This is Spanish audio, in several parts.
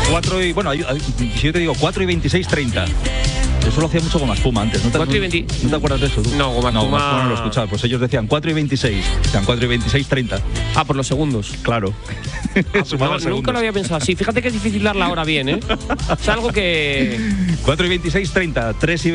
Si yo te digo 4 y 26:30. Eso lo hacía mucho Goma Espuma antes. ¿No te acuerdas de eso tú? No, Goma Espuma no lo escuchaba. Pues ellos decían 4 y 26. Decían 4 y 26:30. Ah, por los segundos. Claro. Nunca lo había pensado así. Fíjate que es difícil dar la hora bien, ¿eh? Es algo que... 4 y 26:30, 3 y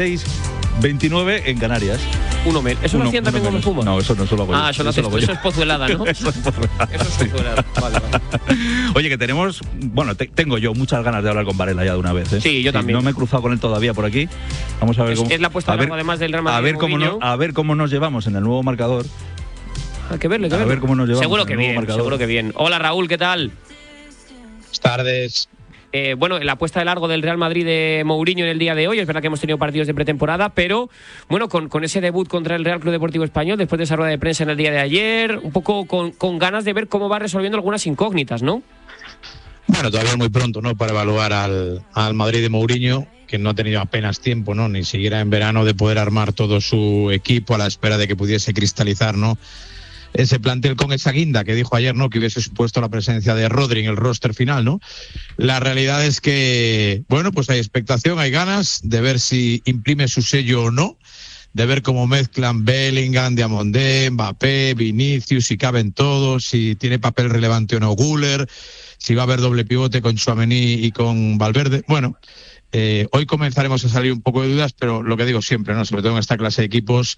26:29 en Canarias. ¿Eso lo hacían también Goma Espuma? No, eso no, eso lo hago yo. Eso es pozuelada, ¿no? Eso es pozuelada. Vale. Oye, que tenemos... Bueno, tengo yo muchas ganas de hablar con Varela ya de una vez, ¿eh? Sí, yo también. No me he cruzado con él todavía por aquí. Vamos a ver cómo... Es la apuesta además del Real Madrid. A ver cómo nos llevamos en el nuevo marcador. Hay que verle, A ver cómo nos llevamos. Seguro que bien. Hola, Raúl, ¿qué tal? Buenas tardes. La apuesta de largo del Real Madrid de Mourinho en el día de hoy. Es verdad que hemos tenido partidos de pretemporada, pero bueno, con ese debut contra el Real Club Deportivo Español, después de esa rueda de prensa en el día de ayer, un poco con ganas de ver cómo va resolviendo algunas incógnitas, ¿no? Bueno, todavía es muy pronto, ¿no?, para evaluar al Madrid de Mourinho, que no ha tenido apenas tiempo, ¿no?, ni siquiera en verano, de poder armar todo su equipo a la espera de que pudiese cristalizar, ¿no?, ese plantel con esa guinda que dijo ayer, ¿no?, que hubiese supuesto la presencia de Rodri en el roster final, ¿no? La realidad es que, bueno, pues hay expectación, hay ganas de ver si imprime su sello o no, de ver cómo mezclan Bellingham, Diamandé, Mbappé, Vinicius, si caben todos, si tiene papel relevante o no Güler, si va a haber doble pivote con Tchouaméni y con Valverde. Bueno, hoy comenzaremos a salir un poco de dudas, pero lo que digo siempre, ¿no?, sobre todo en esta clase de equipos,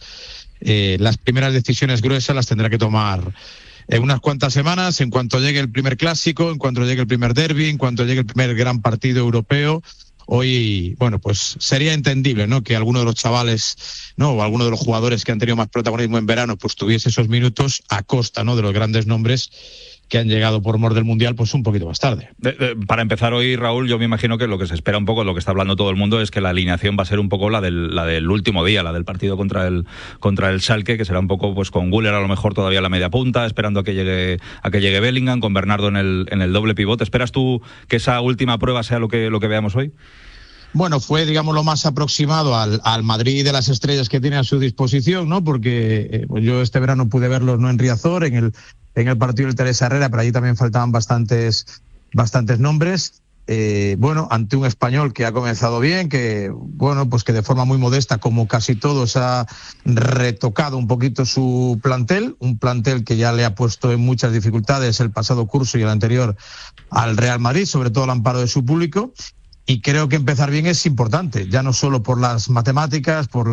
las primeras decisiones gruesas las tendrá que tomar en unas cuantas semanas, en cuanto llegue el primer clásico, en cuanto llegue el primer derbi, en cuanto llegue el primer gran partido europeo. Hoy, bueno, pues sería entendible, ¿no?, que alguno de los chavales, ¿no?, o alguno de los jugadores que han tenido más protagonismo en verano, pues tuviese esos minutos a costa, ¿no?, de los grandes nombres que han llegado por mor del Mundial pues un poquito más tarde. Para empezar hoy, Raúl, yo me imagino que lo que se espera un poco, lo que está hablando todo el mundo, es que la alineación va a ser un poco la del último día, la del partido contra el Schalke, que será un poco pues con Güler a lo mejor todavía a la media punta, esperando a que llegue Bellingham, con Bernardo en el doble pivote. ¿Esperas tú que esa última prueba sea lo que veamos hoy? Bueno, fue, digamos, lo más aproximado al Madrid de las estrellas que tiene a su disposición, ¿no? Porque pues yo este verano pude verlos, no en Riazor, en el partido del Teresa Herrera, pero allí también faltaban bastantes nombres. Bueno, ante un español que ha comenzado bien, que, bueno, pues que de forma muy modesta, como casi todos, ha retocado un poquito su plantel, un plantel que ya le ha puesto en muchas dificultades el pasado curso y el anterior al Real Madrid, sobre todo al amparo de su público. Y creo que empezar bien es importante, ya no solo por las matemáticas, por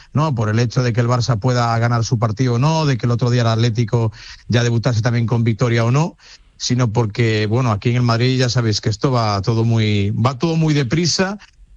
el hecho de que el Barça pueda ganar su partido o no, de que el otro día el Atlético ya debutase también con victoria o no, sino porque, bueno, aquí en el Madrid ya sabéis que esto va todo muy deprisa,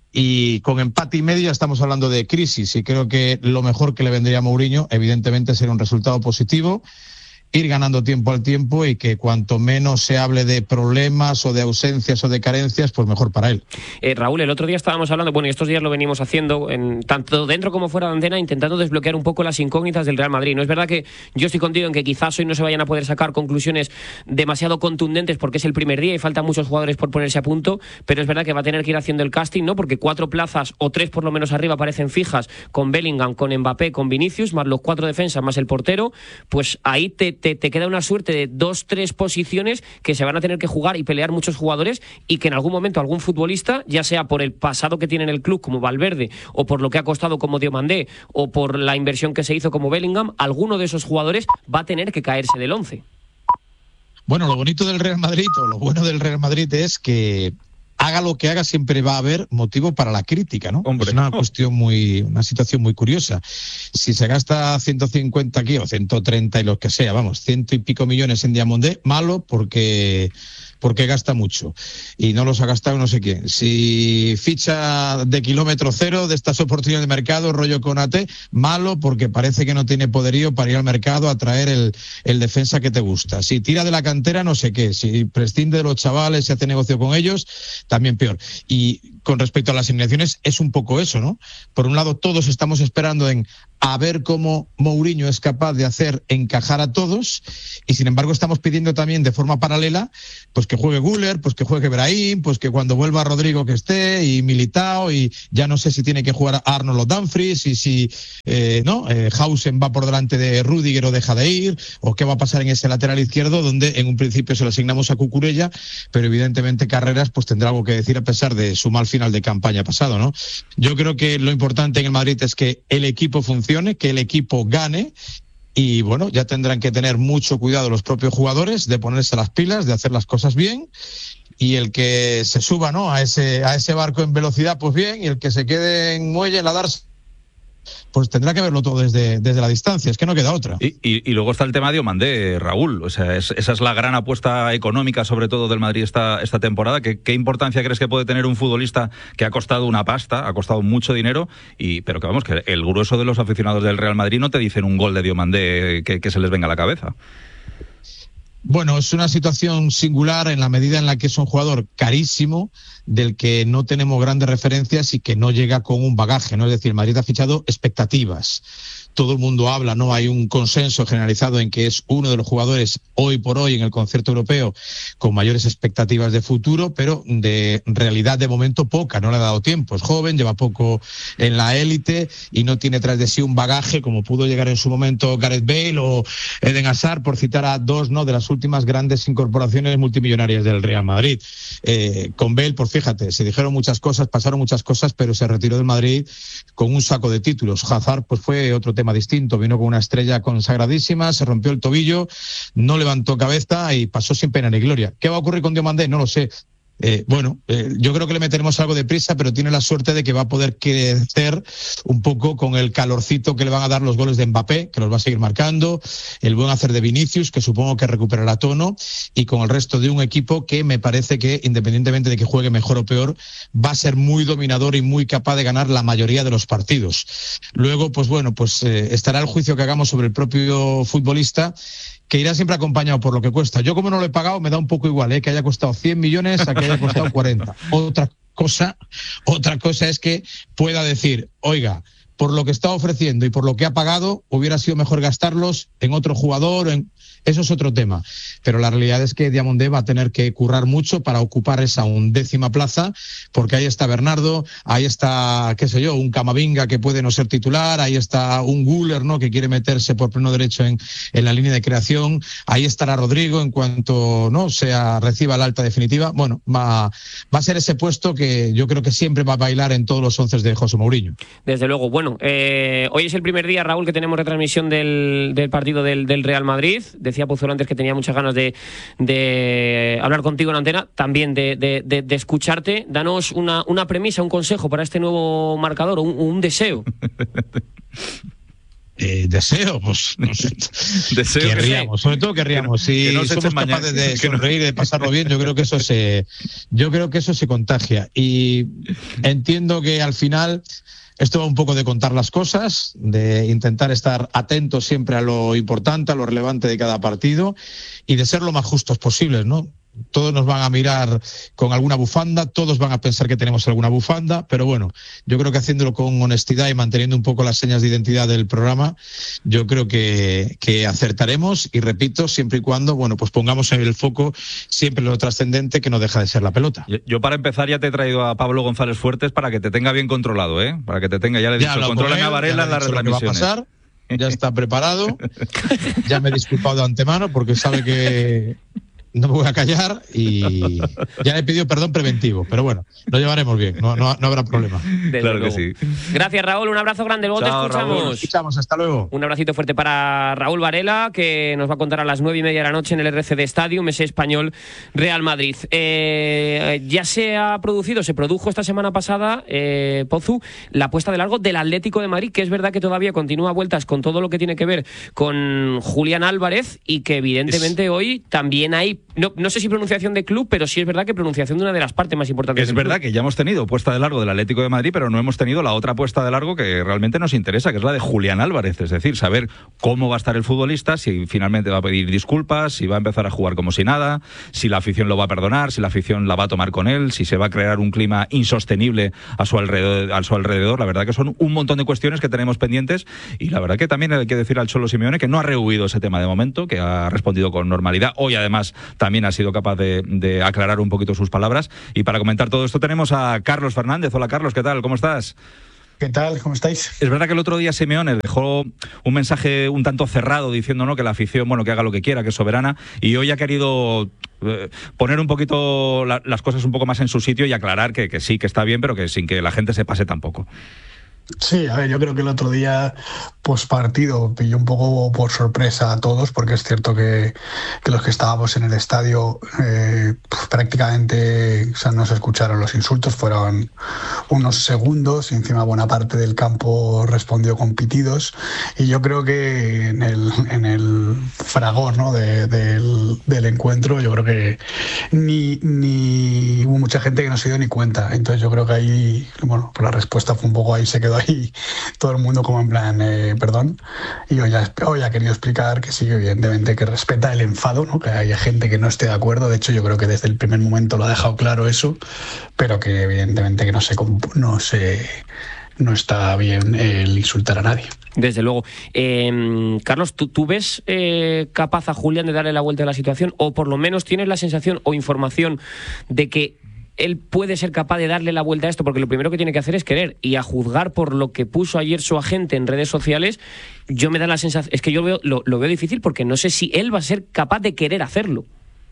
y con empate y medio ya estamos hablando de crisis, y creo que lo mejor que le vendría a Mourinho, evidentemente, sería un resultado positivo, ir ganando tiempo al tiempo, y que cuanto menos se hable de problemas o de ausencias o de carencias, pues mejor para él. Raúl, el otro día estábamos hablando, bueno, y estos días lo venimos haciendo, tanto dentro como fuera de antena, intentando desbloquear un poco las incógnitas del Real Madrid. No es verdad que yo estoy contigo en que quizás hoy no se vayan a poder sacar conclusiones demasiado contundentes porque es el primer día y faltan muchos jugadores por ponerse a punto, pero es verdad que va a tener que ir haciendo el casting, ¿no? Porque 4 plazas o 3 por lo menos arriba parecen fijas, con Bellingham, con Mbappé, con Vinicius, más los 4 defensas, más el portero. Pues ahí te queda una suerte de 2-3 posiciones que se van a tener que jugar y pelear muchos jugadores, y que en algún momento algún futbolista, ya sea por el pasado que tiene en el club como Valverde, o por lo que ha costado como Diomandé, o por la inversión que se hizo como Bellingham, alguno de esos jugadores va a tener que caerse del 11. Bueno, lo bonito del Real Madrid, o lo bueno del Real Madrid, es que haga lo que haga, siempre va a haber motivo para la crítica, ¿no? Hombre, es una situación muy curiosa. Si se gasta 150 aquí o 130 y lo que sea, 100 y pico millones en Diamandé, malo porque gasta mucho y no los ha gastado no sé quién. Si ficha de kilómetro cero de estas oportunidades de mercado, rollo Konaté, malo porque parece que no tiene poderío para ir al mercado a traer el defensa que te gusta. Si tira de la cantera, no sé qué. Si prescinde de los chavales y hace negocio con ellos, también peor. Y con respecto a las eliminaciones es un poco eso, ¿no? Por un lado, todos estamos esperando a ver cómo Mourinho es capaz de hacer encajar a todos, y sin embargo estamos pidiendo también de forma paralela pues que juegue Güler, pues que juegue Brahim, pues que cuando vuelva Rodrigo que esté, y Militao, y ya no sé si tiene que jugar Arnold o Dumfries, y si Hausen va por delante de Rüdiger o deja de ir, o qué va a pasar en ese lateral izquierdo donde en un principio se lo asignamos a Cucurella, pero evidentemente Carreras pues tendrá algo que decir a pesar de su mal final de campaña pasado, ¿no? Yo creo que lo importante en el Madrid es que el equipo funcione, que el equipo gane. Y bueno, ya tendrán que tener mucho cuidado los propios jugadores de ponerse las pilas, de hacer las cosas bien. Y el que se suba, ¿no?, a ese barco en velocidad, pues bien. Y el que se quede en muelle, en la Darse, pues tendrá que verlo todo desde la distancia, es que no queda otra. Y luego está el tema de Diomandé, Raúl. O sea, esa es la gran apuesta económica, sobre todo del Madrid esta temporada. ¿Qué importancia crees que puede tener un futbolista que ha costado una pasta, ha costado mucho dinero, pero que vamos, que el grueso de los aficionados del Real Madrid no te dicen un gol de Diomandé que se les venga a la cabeza? Bueno, es una situación singular en la medida en la que es un jugador carísimo, del que no tenemos grandes referencias y que no llega con un bagaje, ¿no? Es decir, Madrid ha fichado expectativas. Todo el mundo habla, ¿no? Hay un consenso generalizado en que es uno de los jugadores hoy por hoy en el concierto europeo con mayores expectativas de futuro, pero de realidad de momento poca, no le ha dado tiempo. Es joven, lleva poco en la élite y no tiene tras de sí un bagaje como pudo llegar en su momento Gareth Bale o Eden Hazard, por citar a dos, ¿no?, de las últimas grandes incorporaciones multimillonarias del Real Madrid. Con Bale, pues fíjate, se dijeron muchas cosas, pasaron muchas cosas, pero se retiró del Madrid con un saco de títulos. Hazard, pues fue otro tema distinto, vino con una estrella consagradísima, se rompió el tobillo, no levantó cabeza y pasó sin pena ni gloria. ¿Qué va a ocurrir con Diomandé? No lo sé. Yo creo que le meteremos algo de prisa, pero tiene la suerte de que va a poder crecer un poco con el calorcito que le van a dar los goles de Mbappé, que los va a seguir marcando, el buen hacer de Vinicius, que supongo que recuperará tono, y con el resto de un equipo que me parece que, independientemente de que juegue mejor o peor, va a ser muy dominador y muy capaz de ganar la mayoría de los partidos. Luego, estará el juicio que hagamos sobre el propio futbolista, que irá siempre acompañado por lo que cuesta. Yo, como no lo he pagado, me da un poco igual, que haya costado 100 millones a que haya costado 40. Otra cosa es que pueda decir, oiga, por lo que está ofreciendo y por lo que ha pagado, hubiera sido mejor gastarlos en otro jugador, eso es otro tema. Pero la realidad es que Diomandé va a tener que currar mucho para ocupar esa 11ª plaza, porque ahí está Bernardo, ahí está, un Camavinga que puede no ser titular, ahí está un Güler, ¿no?, que quiere meterse por pleno derecho en la línea de creación, ahí estará Rodrigo en cuanto reciba la alta definitiva. Bueno, va a ser ese puesto que yo creo que siempre va a bailar en todos los 11 de José Mourinho. Desde luego. Bueno, hoy es el primer día, Raúl, que tenemos retransmisión del partido del Real Madrid. Decía Pozuelo antes que tenía muchas ganas de hablar contigo en antena, también de escucharte. Danos una premisa, un consejo para este nuevo marcador, un deseo. Deseo, pues no sé. Deseo querríamos, sobre todo querríamos. Si no somos capaces de sonreír y de pasarlo bien, yo creo que eso se contagia. Y entiendo que al final esto va un poco de contar las cosas, de intentar estar atentos siempre a lo importante, a lo relevante de cada partido y de ser lo más justos posibles, ¿no? Todos nos van a mirar con alguna bufanda, todos van a pensar que tenemos alguna bufanda, pero bueno, yo creo que haciéndolo con honestidad y manteniendo un poco las señas de identidad del programa, yo creo que acertaremos, y repito, siempre y cuando, pues pongamos en el foco siempre lo trascendente, que no deja de ser la pelota. Yo para empezar ya te he traído a Pablo González Fuertes para que te tenga bien controlado, para que te tenga, ya le he dicho, contrólame a Varela en las retransmisiones. Ya está preparado, ya me he disculpado de antemano porque sabe que no me voy a callar y ya le he pedido perdón preventivo, pero bueno, lo llevaremos bien, no habrá problema. Claro que sí. Gracias, Raúl, un abrazo grande, luego Chao, te escuchamos. Raúl. Escuchamos, hasta luego. Un abracito fuerte para Raúl Varela, que nos va a contar a las 9:30 de la noche en el RCD Stadium, ese Español Real Madrid. Ya se produjo esta semana pasada, Pozu, la puesta de largo del Atlético de Madrid, que es verdad que todavía continúa vueltas con todo lo que tiene que ver con Julián Álvarez y que evidentemente hoy también hay no sé si pronunciación de club, pero sí es verdad que pronunciación de una de las partes más importantes. Es verdad que ya hemos tenido puesta de largo del Atlético de Madrid, pero no hemos tenido la otra puesta de largo que realmente nos interesa, que es la de Julián Álvarez. Es decir, saber cómo va a estar el futbolista, si finalmente va a pedir disculpas, si va a empezar a jugar como si nada, si la afición lo va a perdonar, si la afición la va a tomar con él, si se va a crear un clima insostenible a su alrededor. La verdad que son un montón de cuestiones que tenemos pendientes, y la verdad que también hay que decir al Cholo Simeone que no ha rehuido ese tema de momento, que ha respondido con normalidad. Hoy además también ha sido capaz de aclarar un poquito sus palabras. Y para comentar todo esto tenemos a Carlos Fernández. Hola Carlos, ¿qué tal? ¿Cómo estás? ¿Qué tal? ¿Cómo estáis? Es verdad que el otro día Simeone dejó un mensaje un tanto cerrado diciendo, ¿no?, que la afición, bueno, que haga lo que quiera, que es soberana, y hoy ha querido poner un poquito las cosas un poco más en su sitio y aclarar que sí, que está bien, pero que sin que la gente se pase tampoco. Sí, a ver, yo creo que el otro día, postpartido, pilló un poco por sorpresa a todos, porque es cierto que los que estábamos en el estadio prácticamente, o sea, no se escucharon los insultos, fueron unos segundos, y encima buena parte del campo respondió con pitidos, y yo creo que en el fragor, ¿no?, del encuentro, yo creo que ni hubo mucha gente que no se dio ni cuenta. Entonces yo creo que ahí, bueno, pues la respuesta fue un poco ahí, se quedó ahí todo el mundo como en plan perdón, y hoy ha querido explicar que sí, evidentemente que respeta el enfado, ¿no?, que haya gente que no esté de acuerdo. De hecho yo creo que desde el primer momento lo ha dejado claro eso, pero que evidentemente que no está bien el insultar a nadie. Desde luego. Carlos, ¿tú ves capaz a Julián de darle la vuelta a la situación? O por lo menos tienes la sensación o información de que él puede ser capaz de darle la vuelta a esto, porque lo primero que tiene que hacer es querer, y a juzgar por lo que puso ayer su agente en redes sociales, yo me da la sensación, es que yo lo veo difícil, porque no sé si él va a ser capaz de querer hacerlo.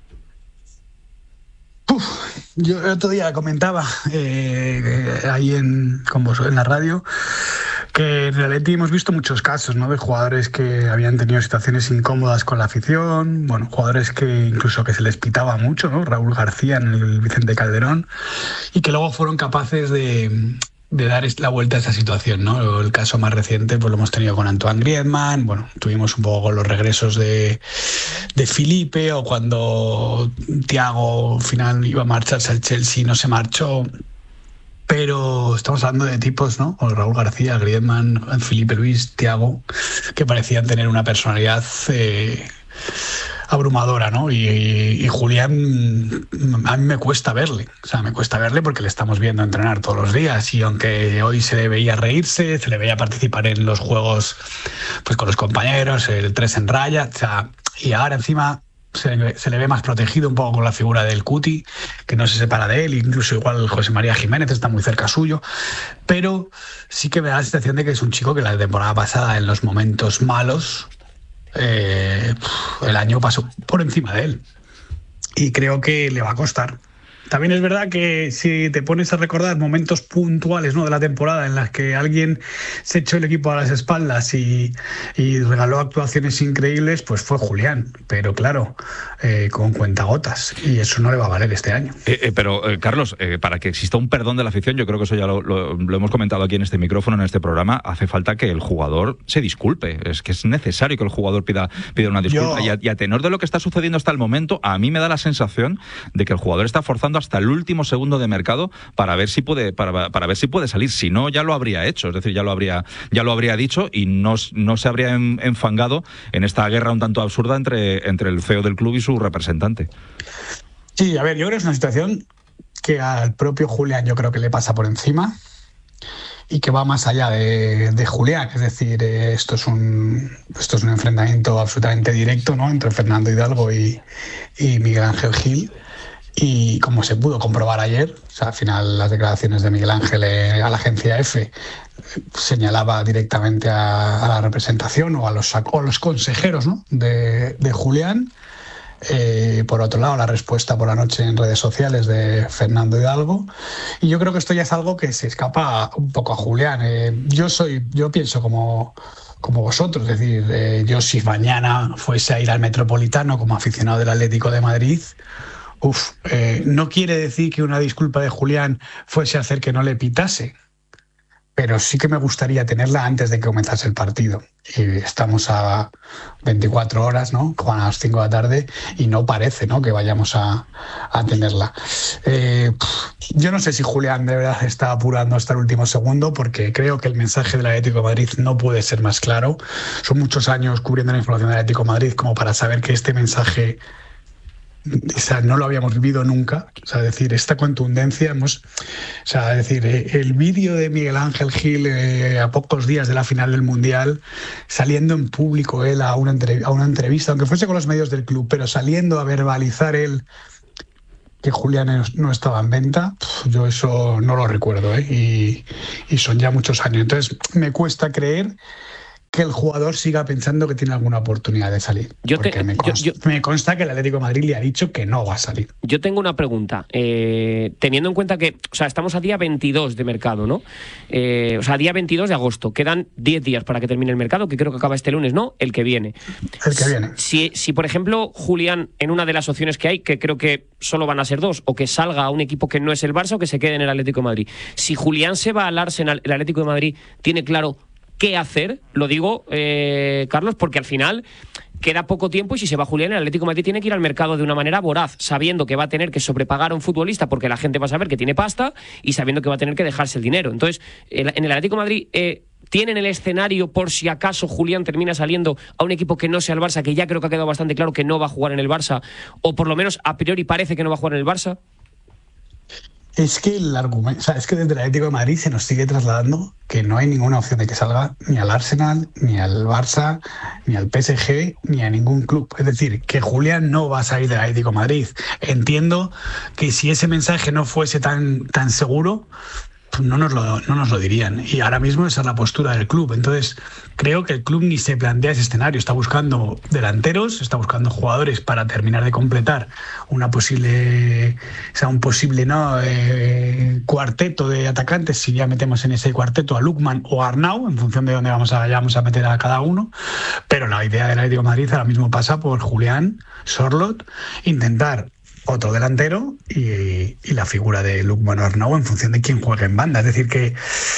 Yo el otro día comentaba ahí con vos en la radio que en el Atleti hemos visto muchos casos, ¿no?, de jugadores que habían tenido situaciones incómodas con la afición, bueno, jugadores que incluso que se les pitaba mucho, ¿no?, Raúl García en el Vicente Calderón, y que luego fueron capaces de dar la vuelta a esa situación, ¿no? El caso más reciente pues lo hemos tenido con Antoine Griezmann, bueno, tuvimos un poco con los regresos de Felipe, o cuando Thiago al final iba a marcharse al Chelsea, no se marchó. Pero estamos hablando de tipos, ¿no?, o Raúl García, Griezmann, Felipe Luis, Thiago, que parecían tener una personalidad abrumadora, ¿no? Y Julián, a mí me cuesta verle, porque le estamos viendo entrenar todos los días, y aunque hoy se le veía reírse, se le veía participar en los juegos pues con los compañeros, el 3 en raya, o sea, y ahora encima se le ve más protegido un poco con la figura del Cuti, que no se separa de él, incluso igual José María Jiménez está muy cerca suyo, pero sí que me da la sensación de que es un chico que la temporada pasada, en los momentos malos, el año pasó por encima de él, y creo que le va a costar. También es verdad que si te pones a recordar momentos puntuales, ¿no?, de la temporada en las que alguien se echó el equipo a las espaldas y regaló actuaciones increíbles, pues fue Julián. Pero claro, con cuentagotas. Y eso no le va a valer este año. Pero, Carlos, para que exista un perdón de la afición, yo creo que eso ya lo hemos comentado aquí en este micrófono, en este programa, hace falta que el jugador se disculpe. Es que es necesario que el jugador pida una disculpa. Y a tenor de lo que está sucediendo hasta el momento, a mí me da la sensación de que el jugador está forzando hasta el último segundo de mercado para ver si puede salir. Si no, ya lo habría hecho, es decir, ya lo habría dicho, y no se habría enfangado en esta guerra un tanto absurda entre el CEO del club y su representante. Sí, a ver, yo creo que es una situación que al propio Julián yo creo que le pasa por encima, y que va más allá de Julián. Es decir, esto es un enfrentamiento absolutamente directo, ¿no?, entre Fernando Hidalgo y Miguel Ángel Gil. Y como se pudo comprobar ayer, o sea, al final las declaraciones de Miguel Ángel a la agencia EFE señalaba directamente a la representación o a los consejeros, ¿no?, de Julián. Por otro lado, la respuesta por la noche en redes sociales de Fernando Hidalgo. Y yo creo que esto ya es algo que se escapa un poco a Julián. Yo pienso como vosotros, es decir, yo si mañana fuese a ir al Metropolitano como aficionado del Atlético de Madrid, no quiere decir que una disculpa de Julián fuese a hacer que no le pitase, pero sí que me gustaría tenerla antes de que comenzase el partido. Y estamos a 24 horas, ¿no? Como a las 5 de la tarde, y no parece, ¿no?, que vayamos a tenerla. Yo no sé si Julián de verdad está apurando hasta el último segundo, porque creo que el mensaje del Atlético de Madrid no puede ser más claro. Son muchos años cubriendo la información del Atlético de Madrid como para saber que este mensaje, o sea, no lo habíamos vivido nunca. O sea, decir, esta contundencia el vídeo de Miguel Ángel Gil a pocos días de la final del Mundial, saliendo en público él a una entrevista, aunque fuese con los medios del club, pero saliendo a verbalizar él que Julián no estaba en venta, yo eso no lo recuerdo, y son ya muchos años. Entonces me cuesta creer que el jugador siga pensando que tiene alguna oportunidad de salir. Me consta que el Atlético de Madrid le ha dicho que no va a salir. Yo tengo una pregunta. Teniendo en cuenta que, o sea, estamos a día 22 de mercado, ¿no? O sea, día 22 de agosto. Quedan 10 días para que termine el mercado, que creo que acaba este lunes, ¿no? El que viene. El que viene. Si por ejemplo, Julián, en una de las opciones que hay, que creo que solo van a ser dos, o que salga a un equipo que no es el Barça o que se quede en el Atlético de Madrid. Si Julián se va al Arsenal, el Atlético de Madrid tiene claro qué hacer, lo digo, Carlos, porque al final queda poco tiempo y si se va Julián, el Atlético de Madrid tiene que ir al mercado de una manera voraz, sabiendo que va a tener que sobrepagar a un futbolista porque la gente va a saber que tiene pasta y sabiendo que va a tener que dejarse el dinero. Entonces, en el Atlético de Madrid tienen el escenario por si acaso Julián termina saliendo a un equipo que no sea el Barça, que ya creo que ha quedado bastante claro que no va a jugar en el Barça, o por lo menos a priori parece que no va a jugar en el Barça. Es que el argumento, o sea, es que desde el Atlético de Madrid se nos sigue trasladando que no hay ninguna opción de que salga ni al Arsenal, ni al Barça, ni al PSG, ni a ningún club. Es decir, que Julián no va a salir del Atlético de Madrid. Entiendo que si ese mensaje no fuese tan seguro, pues no nos lo dirían. Y ahora mismo esa es la postura del club. Entonces, creo que el club ni se plantea ese escenario. Está buscando delanteros, está buscando jugadores para terminar de completar un posible cuarteto de atacantes, si ya metemos en ese cuarteto a Lookman o a Arnau, en función de dónde vamos a meter a cada uno. Pero la idea del Atlético de Madrid ahora mismo pasa por Julián, Sorloth, intentar otro delantero y la figura de Lookman o Arnau en función de quién juegue en banda. Es decir que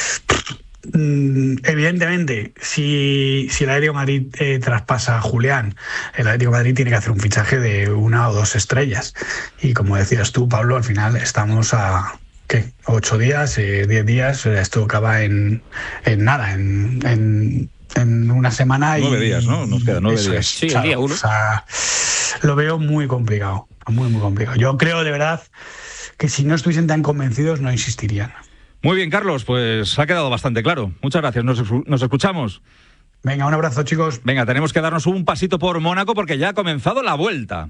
evidentemente si el Atlético de Madrid traspasa a Julián, el Atlético de Madrid tiene que hacer un fichaje de 1 o 2 estrellas, y como decías tú, Pablo, al final estamos a 8 días, 10 días, esto acaba en nada, en una semana. 9 días, ¿no? Nos quedan 9 días. Sí, el día 1. O sea, lo veo muy complicado, muy complicado. Yo creo de verdad que si no estuviesen tan convencidos no insistirían. Muy bien, Carlos, pues ha quedado bastante claro. Muchas gracias, nos escuchamos. Venga, un abrazo, chicos. Venga, tenemos que darnos un pasito por Mónaco porque ya ha comenzado la vuelta.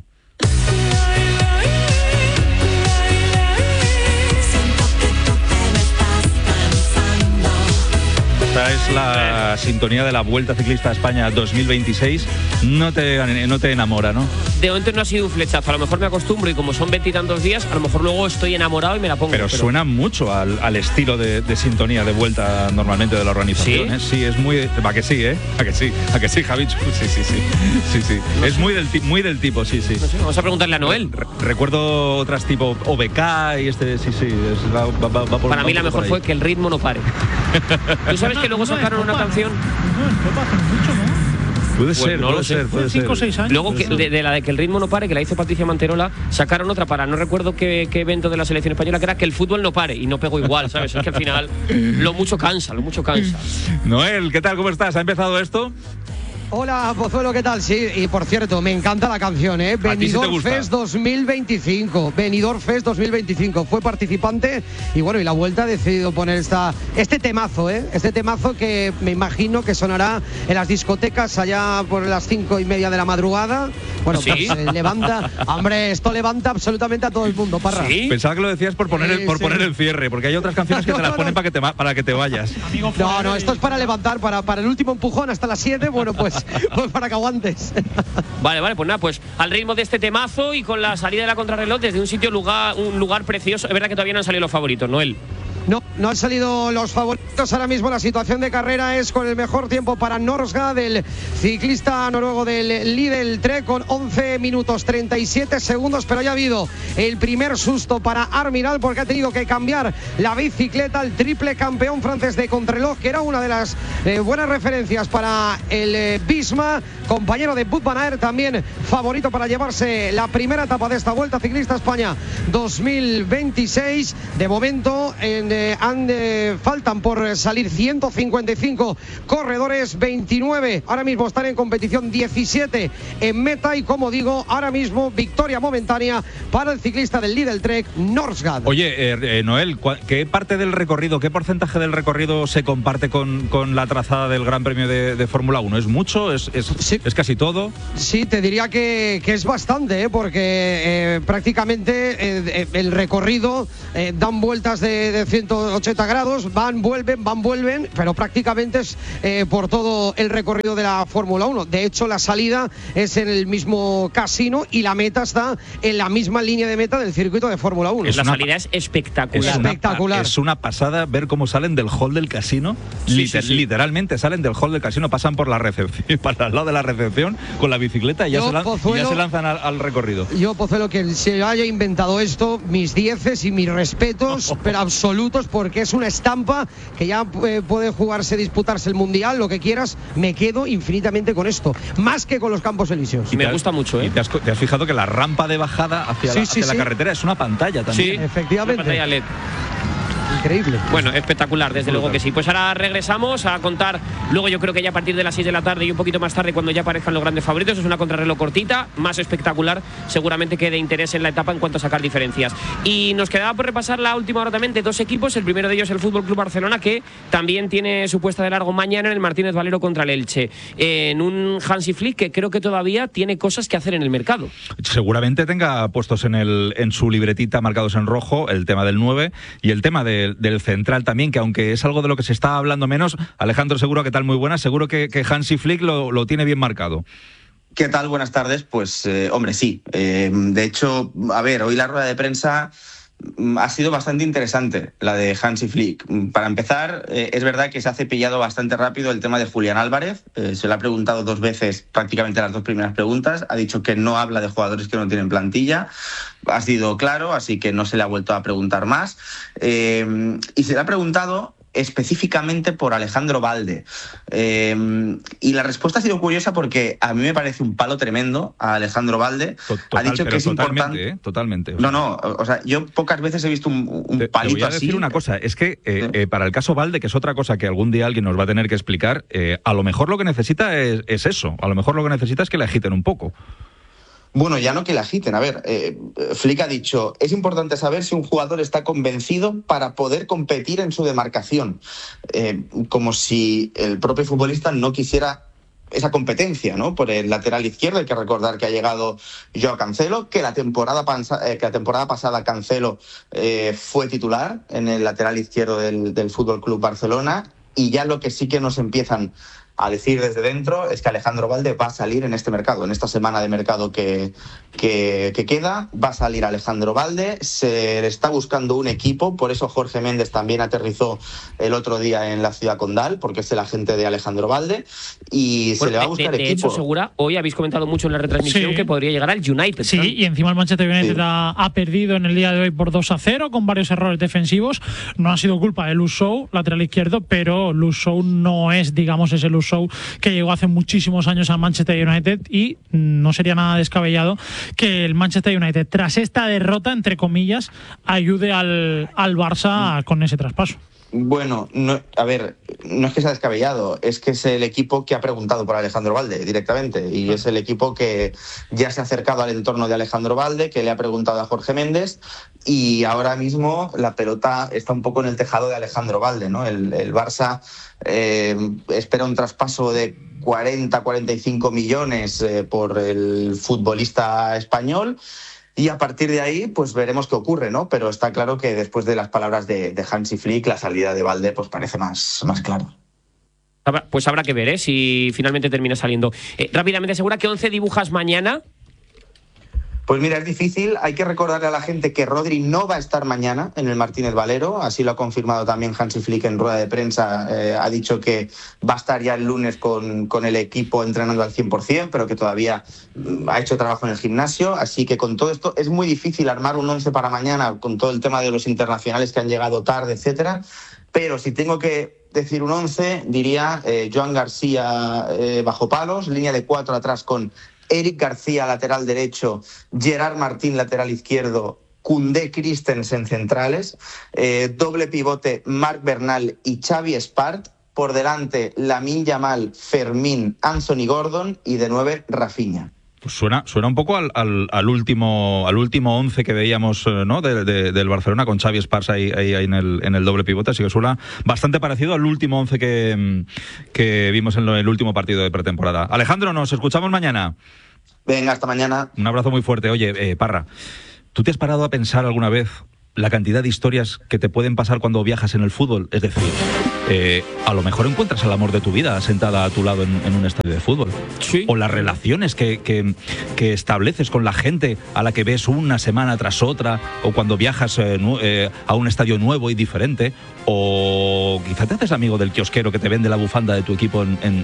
Esta es la sintonía de la Vuelta Ciclista a España 2026. No te enamora, ¿no? De momento no ha sido un flechazo. A lo mejor me acostumbro y como son 20 y tantos días, a lo mejor luego estoy enamorado y me la pongo. Pero suena mucho al estilo de sintonía de vuelta normalmente de la organización. ¿Sí? Sí, es muy... ¿A que sí, eh? ¿A que sí, Javichu? Sí. No, es muy del tipo, sí. No sé, vamos a preguntarle a Noel. Recuerdo otras tipo OBK y va por, para mí la mejor fue Que el ritmo no pare. ¿Tú sabes que luego sacaron una canción? No, hace mucho, ¿no? Puede ser. 5 o 6 años. Luego de la de Que el ritmo no pare, que la hizo Patricia Manterola, sacaron otra para, no recuerdo qué evento de la selección española, que era Que el fútbol no pare, y no pegó igual, ¿sabes? Es que al final lo mucho cansa. Noel, ¿qué tal? ¿Cómo estás? ¿Ha empezado esto? Hola, Pozuelo, ¿qué tal? Sí, y por cierto, me encanta la canción, ¿eh? Benidorm Fest 2025. Benidorm Fest 2025. Fue participante y bueno, y la Vuelta ha decidido poner este temazo, ¿eh? Este temazo que me imagino que sonará en las discotecas allá por las 5:30 de la madrugada. Bueno, ¿sí? Pues levanta. Hombre, esto levanta absolutamente a todo el mundo, Parra. ¿Sí? Pensaba que lo decías por poner el cierre, porque hay otras canciones que te las ponen para que te vayas. No, esto es para levantar, para el último empujón hasta las 7, bueno, pues para que aguantes. Vale, pues nada, pues al ritmo de este temazo y con la salida de la contrarreloj desde un lugar precioso. Es verdad que todavía no han salido los favoritos, Noel. No han salido los favoritos. Ahora mismo la situación de carrera es con el mejor tiempo para Norsgaard, el ciclista noruego del Lidl Trek, con 11 minutos 37 segundos, pero ya ha habido el primer susto para Armiral porque ha tenido que cambiar la bicicleta. El triple campeón francés de contrarreloj, que era una de las buenas referencias para el Visma, compañero de Wout van Aert, también favorito para llevarse la primera etapa de esta Vuelta Ciclista España 2026. De momento faltan por salir 155 corredores, 29 ahora mismo están en competición, 17 en meta, y como digo, ahora mismo victoria momentánea para el ciclista del Lidl Trek, Norsgaard. Oye, Noel, ¿qué parte del recorrido, qué porcentaje del recorrido se comparte con la trazada del Gran Premio de Fórmula 1? ¿Es mucho? Sí. ¿Es casi todo? Sí, te diría que es bastante, porque prácticamente el recorrido dan vueltas de 180 grados, van, vuelven, pero prácticamente es por todo el recorrido de la Fórmula 1. De hecho, la salida es en el mismo casino y la meta está en la misma línea de meta del circuito de Fórmula 1. La salida es espectacular. Es una pasada ver cómo salen del hall del casino. Sí. Literalmente salen del hall del casino, pasan por la recepción, para al lado de la recepción con la bicicleta y ya se lanzan al recorrido. Yo, Pozuelo, que se haya inventado esto, mis dieces y mis respetos, pero absolutos, porque es una estampa que ya puede jugarse, disputarse el Mundial, lo que quieras. Me quedo infinitamente con esto, más que con los Campos Elíseos. Y me gusta mucho, ¿eh? ¿Y te has fijado que la rampa de bajada hacia la carretera es una pantalla también? Sí, efectivamente. Una pantalla LED. Increíble. Bueno, espectacular, desde luego que sí. Pues ahora regresamos a contar, luego yo creo que ya a partir de las 6 de la tarde y un poquito más tarde, cuando ya aparezcan los grandes favoritos. Es una contrarreloj cortita, más espectacular, seguramente que de interés en la etapa en cuanto a sacar diferencias. Y nos quedaba por repasar la última hora también de dos equipos. El primero de ellos, el Fútbol Club Barcelona, que también tiene su puesta de largo mañana en el Martínez Valero contra el Elche, en un Hansi Flick que creo que todavía tiene cosas que hacer en el mercado. Seguramente tenga puestos en su libretita marcados en rojo el tema del 9 y el tema del central también, que aunque es algo de lo que se está hablando menos. Alejandro Seguro, ¿qué tal? Muy buenas. Seguro que Hansi Flick lo tiene bien marcado. ¿Qué tal? Buenas tardes. Pues, hombre, sí. De hecho, a ver, hoy la rueda de prensa ha sido bastante interesante, la de Hansi Flick. Para empezar, es verdad que se ha cepillado bastante rápido el tema de Julián Álvarez. Se le ha preguntado 2 veces, prácticamente las 2 primeras preguntas. Ha dicho que no habla de jugadores que no tienen plantilla. Ha sido claro, así que no se le ha vuelto a preguntar más. Y se le ha preguntado específicamente por Alejandro Balde. Y la respuesta ha sido curiosa porque a mí me parece un palo tremendo a Alejandro Balde. Ha dicho que es importante. Totalmente. O sea, yo pocas veces he visto un palito así. Te voy a decir una cosa, es que para el caso Balde, que es otra cosa que algún día alguien nos va a tener que explicar, a lo mejor lo que necesita es eso. A lo mejor lo que necesita es que le agiten un poco. Bueno, ya no que le agiten. A ver, Flick ha dicho, es importante saber si un jugador está convencido para poder competir en su demarcación. Como si el propio futbolista no quisiera esa competencia, ¿no? Por el lateral izquierdo. Hay que recordar que ha llegado Joao Cancelo, que la temporada pasada Cancelo fue titular en el lateral izquierdo del Fútbol Club Barcelona. Y ya lo que sí que nos empiezan a decir desde dentro es que Alejandro Balde va a salir en este mercado, en esta semana de mercado que queda, va a salir Alejandro Balde. Se le está buscando un equipo, por eso Jorge Méndez también aterrizó el otro día en la ciudad condal, porque es el agente de Alejandro Balde, y se le va a buscar equipo. De hecho, Segura, hoy habéis comentado mucho en la retransmisión que podría llegar al United. Sí, ¿no? Y encima el Manchester United ha perdido en el día de hoy por 2-0, con varios errores defensivos. No ha sido culpa de Luke Shaw, lateral izquierdo, pero Luke Shaw no es, digamos, ese Luke Shaw que llegó hace muchísimos años al Manchester United, y no sería nada descabellado que el Manchester United, tras esta derrota, entre comillas, ayude al Barça con ese traspaso. Bueno, no es que sea descabellado, es que es el equipo que ha preguntado por Alejandro Balde directamente, y es el equipo que ya se ha acercado al entorno de Alejandro Balde, que le ha preguntado a Jorge Méndez, y ahora mismo la pelota está un poco en el tejado de Alejandro Balde, ¿no? El Barça espera un traspaso de 40-45 millones por el futbolista español. Y a partir de ahí, pues veremos qué ocurre, ¿no? Pero está claro que después de las palabras de Hansi Flick, la salida de Balde pues parece más claro. Pues habrá que ver, si finalmente termina saliendo. Rápidamente, ¿segura que 11 dibujas mañana? Pues mira, es difícil. Hay que recordarle a la gente que Rodri no va a estar mañana en el Martínez Valero. Así lo ha confirmado también Hansi Flick en rueda de prensa. Ha dicho que va a estar ya el lunes con el equipo entrenando al 100%, pero que todavía ha hecho trabajo en el gimnasio. Así que con todo esto es muy difícil armar un 11 para mañana con todo el tema de los internacionales que han llegado tarde, etcétera. Pero si tengo que decir un 11, diría Joan García bajo palos, línea de 4 atrás con Eric García, lateral derecho, Gerard Martín, lateral izquierdo, Koundé, Christensen, centrales, doble pivote, Marc Bernal y Xavi Espart, por delante Lamine Yamal, Fermín, Anthony Gordon y de 9 Rafinha. Pues suena un poco al último 11 que veíamos, ¿no? del Barcelona con Xavi Espart ahí en el doble pivote, así que suena bastante parecido al último 11 que vimos en el último partido de pretemporada. Alejandro, nos escuchamos mañana. Venga, hasta mañana. Un abrazo muy fuerte. Oye, Parra, ¿tú te has parado a pensar alguna vez la cantidad de historias que te pueden pasar cuando viajas en el fútbol? Es decir, a lo mejor encuentras al amor de tu vida sentada a tu lado en un estadio de fútbol. Sí. O las relaciones que estableces con la gente a la que ves una semana tras otra, o cuando viajas a un estadio nuevo y diferente, o quizá te haces amigo del kiosquero que te vende la bufanda de tu equipo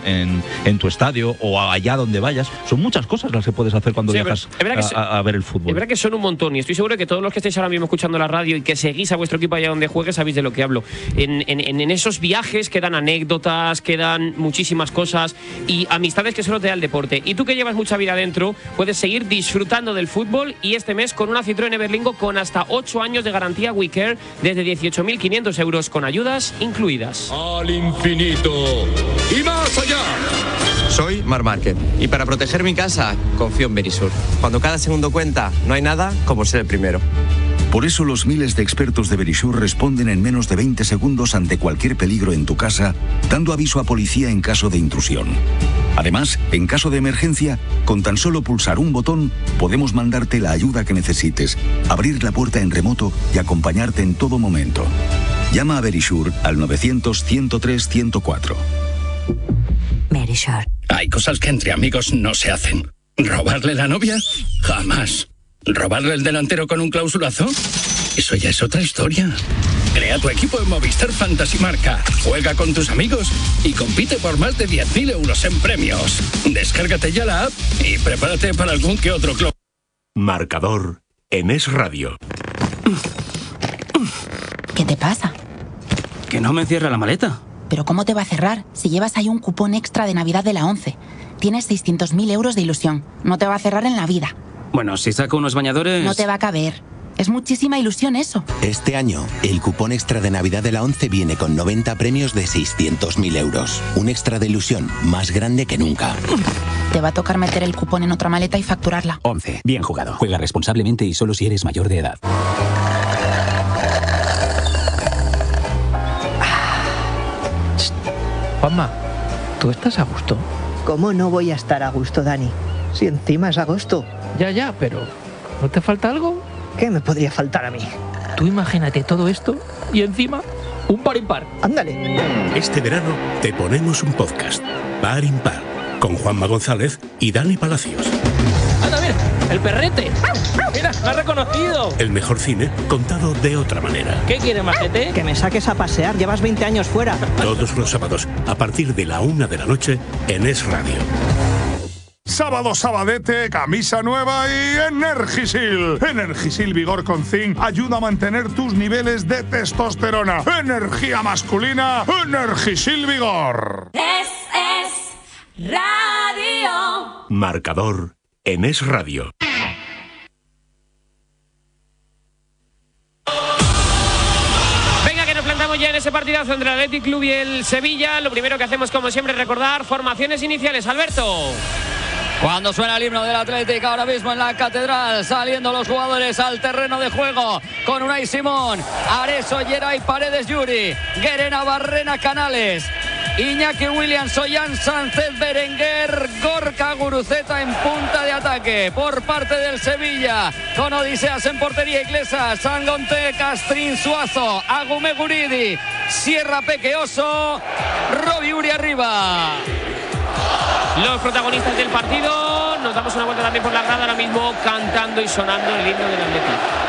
en tu estadio, o allá donde vayas. Son muchas cosas las que puedes hacer cuando viajas a ver el fútbol. Es verdad que son un montón, y estoy seguro que todos los que estáis ahora mismo escuchando la radio y que seguís a vuestro equipo allá donde juegue sabéis de lo que hablo. En esos viajes quedan anécdotas, quedan muchísimas cosas y amistades que solo te da el deporte. Y tú, que llevas mucha vida dentro, puedes seguir disfrutando del fútbol, y este mes con una Citroën Berlingo con hasta 8 años de garantía WeCare desde 18.500 euros con ayudas incluidas. Al infinito y más allá. Soy Marc Márquez y para proteger mi casa confío en Verisur. Cuando cada segundo cuenta, no hay nada como ser el primero. Por eso los miles de expertos de Verisur responden en menos de 20 segundos ante cualquier peligro en tu casa, dando aviso a policía en caso de intrusión. Además, en caso de emergencia, con tan solo pulsar un botón, podemos mandarte la ayuda que necesites, abrir la puerta en remoto y acompañarte en todo momento. Llama a Verisur al 900-103-104. Verisur. Hay cosas que entre amigos no se hacen. ¿Robarle la novia? Jamás. ¿Robarle el delantero con un clausulazo? Eso ya es otra historia. Crea tu equipo en Movistar Fantasy Marca. Juega con tus amigos y compite por más de 10.000 euros en premios. Descárgate ya la app y prepárate para algún que otro club. Marcador en Es Radio. ¿Qué te pasa? Que no me cierra la maleta. ¿Pero cómo te va a cerrar si llevas ahí un cupón extra de Navidad de la 11? Tienes 600.000 euros de ilusión. No te va a cerrar en la vida. Bueno, si saco unos bañadores... No te va a caber. Es muchísima ilusión eso. Este año, el cupón extra de Navidad de la 11 viene con 90 premios de 600.000 euros. Un extra de ilusión más grande que nunca. Te va a tocar meter el cupón en otra maleta y facturarla. 11. Bien jugado. Juega responsablemente y solo si eres mayor de edad. Juanma, ¿tú estás a gusto? ¿Cómo no voy a estar a gusto, Dani? Si encima es agosto. Ya, pero ¿no te falta algo? ¿Qué me podría faltar a mí? Tú imagínate todo esto y encima un par impar. Ándale. Este verano te ponemos un podcast, Par Impar, con Juanma González y Dani Palacios. ¡Anda, mira! ¡El perrete! ¡Mira, me ha reconocido! El mejor cine contado de otra manera. ¿Qué quieres, majete? Que me saques a pasear, llevas 20 años fuera. Todos los sábados, a partir de la 1 de la noche, en Es Radio. Sábado sabadete, camisa nueva y Energisil. Energisil Vigor con Zinc ayuda a mantener tus niveles de testosterona. Energía masculina, Energisil Vigor. Es Radio. Marcador en Es Radio. Venga, que nos plantamos ya en ese partidazo entre el Athletic Club y el Sevilla. Lo primero que hacemos, como siempre, es recordar formaciones iniciales. Alberto. Cuando suena el himno del Athletic ahora mismo en la Catedral, saliendo los jugadores al terreno de juego con Unai Simón, Areso, Geray, Paredes, Yuri, Guerena, Barrena, Canales, Iñaki Williams, Ollán, Sánchez, Berenguer, Gorka, Guruceta en punta de ataque por parte del Sevilla, con Odiseas en portería, Iglesias, Sangonte, Castrín, Suazo, Agume, Guridi, Sierra, Pequeoso, Robi, Uri arriba. Los protagonistas del partido, nos damos una vuelta también por la grada, ahora mismo cantando y sonando el himno del Atleti.